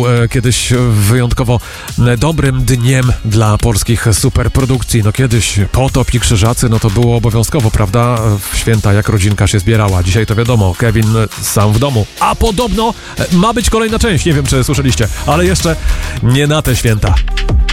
był kiedyś wyjątkowo dobrym dniem dla polskich superprodukcji. No kiedyś Potop i Krzyżacy, no to było obowiązkowo, prawda? W święta jak rodzinka się zbierała. Dzisiaj to wiadomo, Kevin sam w domu. A podobno ma być kolejna część, nie wiem czy słyszeliście, ale jeszcze nie na te święta.